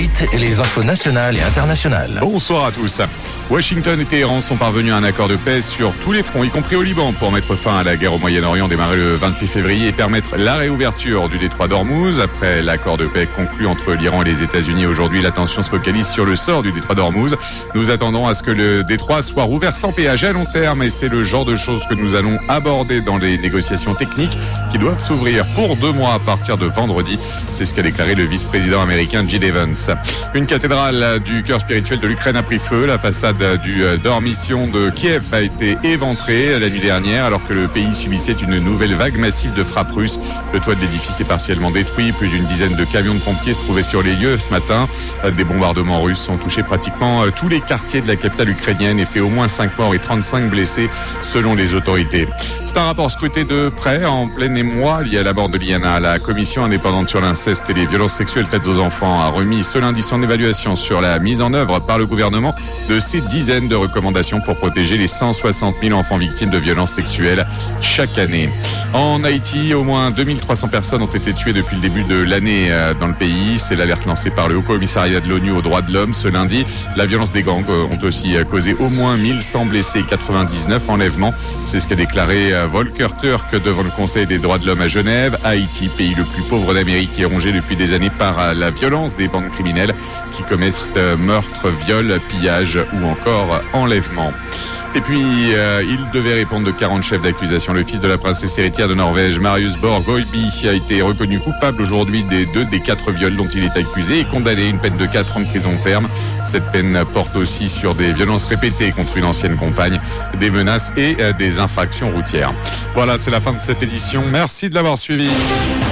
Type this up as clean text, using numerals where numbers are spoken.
Et les infos nationales et internationales. Bonsoir à tous. Washington et Téhéran sont parvenus à un accord de paix sur tous les fronts, y compris au Liban, pour mettre fin à la guerre au Moyen-Orient démarrée le 28 février et permettre la réouverture du détroit d'Ormuz. Après l'accord de paix conclu entre l'Iran et les États-Unis aujourd'hui, l'attention se focalise sur le sort du détroit d'Ormuz. Nous attendons à ce que le détroit soit rouvert sans péage à long terme et c'est le genre de choses que nous allons aborder dans les négociations techniques qui doivent s'ouvrir pour 2 mois à partir de vendredi. C'est ce qu'a déclaré le vice-président américain J.D. Vance. Une cathédrale du cœur spirituel de l'Ukraine a pris feu. La façade du dormition de Kiev a été éventrée la nuit dernière alors que le pays subissait une nouvelle vague massive de frappes russes. Le toit de l'édifice est partiellement détruit. Plus d'une dizaine de camions de pompiers se trouvaient sur les lieux ce matin. Des bombardements russes ont touché pratiquement tous les quartiers de la capitale ukrainienne et fait au moins 5 morts et 35 blessés selon les autorités. C'est un rapport scruté de près en plein émoi lié à la mort de Liana. La commission indépendante sur l'inceste et les violences sexuelles faites aux enfants a remis ce lundi son évaluation sur la mise en œuvre par le gouvernement de ces dizaines de recommandations pour protéger les 160 000 enfants victimes de violences sexuelles chaque année. En Haïti, au moins 2300 personnes ont été tuées depuis le début de l'année dans le pays. C'est l'alerte lancée par le Haut Commissariat de l'ONU aux droits de l'homme ce lundi. La violence des gangs ont aussi causé au moins 1100 blessés et 99 enlèvements. C'est ce qu'a déclaré Volker Turk devant le Conseil des droits de l'homme à Genève. Haïti, pays le plus pauvre d'Amérique, est rongé depuis des années par la violence des bandes criminelles qui commettent meurtres, viols, pillages ou encore enlèvements. Et puis, il devait répondre de 40 chefs d'accusation. Le fils de la princesse héritière de Norvège, Marius Borg Øiby, a été reconnu coupable aujourd'hui des 2 des 4 viols dont il est accusé et condamné à une peine de 4 ans de prison ferme. Cette peine porte aussi sur des violences répétées contre une ancienne compagne, des menaces et des infractions routières. Voilà, c'est la fin de cette édition. Merci de l'avoir suivi.